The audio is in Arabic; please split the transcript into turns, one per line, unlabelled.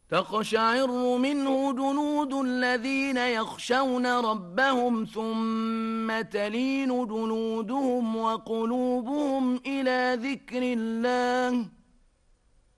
تقشعر منه جلود الذين يخشون ربهم ثم تلين جلودهم وقلوبهم إلى ذكر الله